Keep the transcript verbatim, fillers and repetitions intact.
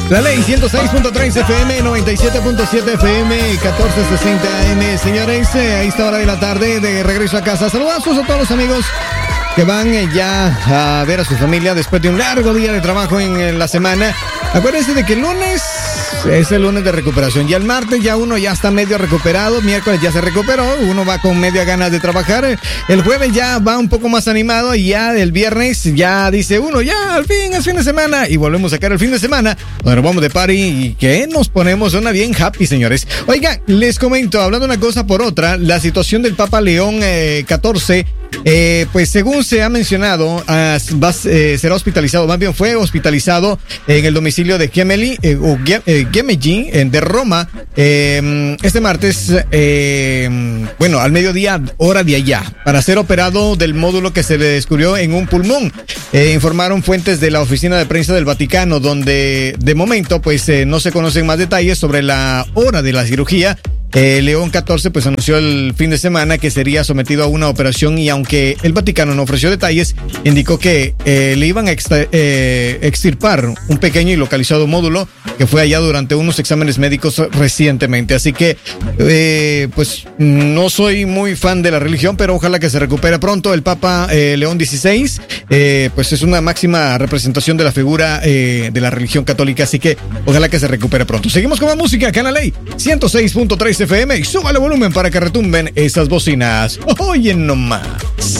La Ley ciento seis punto tres F M, noventa y siete punto siete F M, catorce sesenta A M. Señores, a esta hora de la tarde, de regreso a casa. Saludazos a todos los amigos que van ya a ver a su familia después de un largo día de trabajo en la semana. Acuérdense de que el lunes es el lunes de recuperación. Ya el martes ya uno ya está medio recuperado. Miércoles ya se recuperó. Uno va con media ganas de trabajar. El jueves ya va un poco más animado. Y ya el viernes ya dice uno, ya al fin es fin de semana. Y volvemos a sacar el fin de semana, donde nos vamos de party y que nos ponemos una bien happy, señores. Oigan, les comento, hablando una cosa por otra, la situación del Papa León eh, catorce. Eh, pues según se ha mencionado, uh, va, eh, será hospitalizado, más bien fue hospitalizado en el domicilio de Gemelli, eh, o eh, Gemelli, eh, de Roma, eh, este martes, eh, bueno, al mediodía, hora de allá, para ser operado del módulo que se le descubrió en un pulmón. Eh, informaron fuentes de la oficina de prensa del Vaticano, donde de momento, pues eh, no se conocen más detalles sobre la hora de la cirugía. Eh, León catorce pues anunció el fin de semana que sería sometido a una operación y aunque el Vaticano no ofreció detalles, indicó que eh, le iban a extra, eh, extirpar un pequeño y localizado módulo que fue hallado durante unos exámenes médicos recientemente. Así que eh, pues no soy muy fan de la religión, pero ojalá que se recupere pronto. El Papa eh, León dieciséis eh, pues es una máxima representación de la figura eh, de la religión católica, así que ojalá que se recupere pronto. Seguimos con la música acá en la Ley ciento seis punto tres F M y suba el volumen para que retumben esas bocinas. Oye nomás.